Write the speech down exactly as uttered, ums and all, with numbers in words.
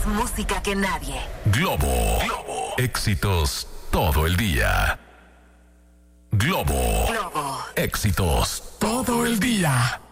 Más música que nadie. Globo. Globo. Éxitos todo el día. Globo. Globo. Éxitos todo el día.